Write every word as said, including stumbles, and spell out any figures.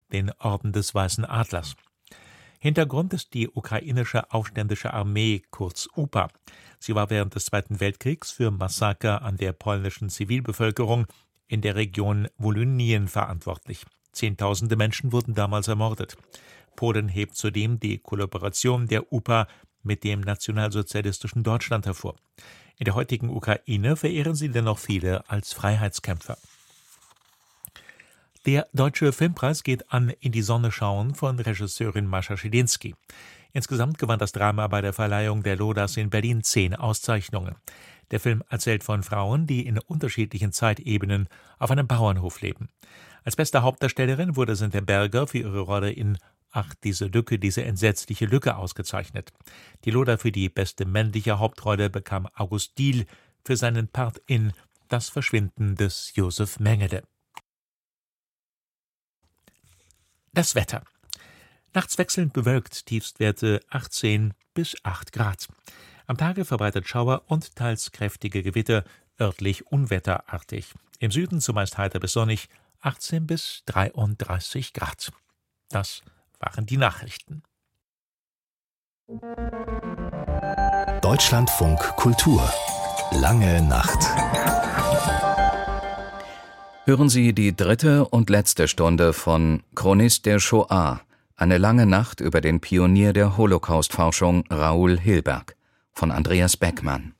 den Orden des Weißen Adlers. Hintergrund ist die ukrainische Aufständische Armee, kurz U P A. Sie war während des Zweiten Weltkriegs für Massaker an der polnischen Zivilbevölkerung in der Region Wolynien verantwortlich. Zehntausende Menschen wurden damals ermordet. Polen hebt zudem die Kollaboration der U P A mit dem nationalsozialistischen Deutschland hervor. In der heutigen Ukraine verehren sie dennoch viele als Freiheitskämpfer. Der Deutsche Filmpreis geht an In die Sonne schauen von Regisseurin Mascha Schilinski. Insgesamt gewann das Drama bei der Verleihung der Lodas in Berlin zehn Auszeichnungen. Der Film erzählt von Frauen, die in unterschiedlichen Zeitebenen auf einem Bauernhof leben. Als beste Hauptdarstellerin wurde Sinthe Berger für ihre Rolle in Ach, diese Lücke, diese entsetzliche Lücke ausgezeichnet. Die Loda für die beste männliche Hauptrolle bekam August Diehl für seinen Part in Das Verschwinden des Josef Mengele. Das Wetter. Nachts wechselnd bewölkt, Tiefstwerte achtzehn bis acht Grad. Am Tage verbreitet Schauer und teils kräftige Gewitter, örtlich unwetterartig. Im Süden zumeist heiter bis sonnig, achtzehn bis dreiunddreißig Grad. Das waren die Nachrichten. Deutschlandfunk Kultur. Lange Nacht. Hören Sie die dritte und letzte Stunde von Chronist der Shoah, eine lange Nacht über den Pionier der Holocaust-Forschung Raoul Hilberg von Andreas Beckmann.